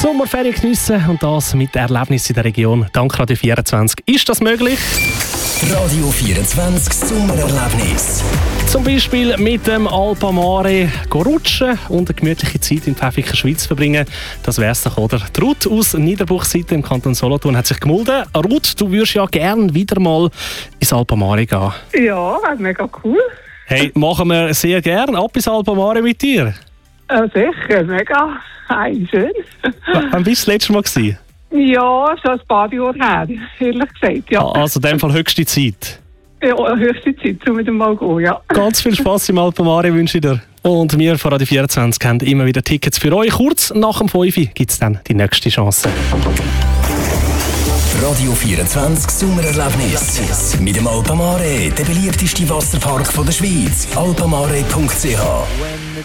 Sommerferien geniessen und das mit Erlebnissen in der Region. Dank Radio 24 ist das möglich. Radio 24 Sommererlebnis. Zum Beispiel mit dem Alpamare rutschen und eine gemütliche Zeit in Pfäffiker Schweiz verbringen. Das wär's doch, oder? Die Ruth aus Niederbuchseite im Kanton Solothurn hat sich gemeldet. Ruth, du würdest ja gerne wieder mal ins Alpamare gehen. Ja, mega cool. Hey, machen wir sehr gerne. Ab ins Alpamare mit dir. Sicher, mega. Hey, schön. Wann bist du das letzte Mal gewesen? Ja, schon ein paar Jahre her, ehrlich gesagt, ja. Also in dem Fall höchste Zeit. Ja, höchste Zeit, um wieder mal zu gehen, ja. Ganz viel Spass im Alpamare wünsche ich dir. Und wir von Radio 24 haben immer wieder Tickets für euch. Kurz nach dem 5 Uhr gibt es dann die nächste Chance. Radio 24 Sommererlebnis. Mit dem Alpamare, der beliebteste Wasserpark der Schweiz. alpamare.ch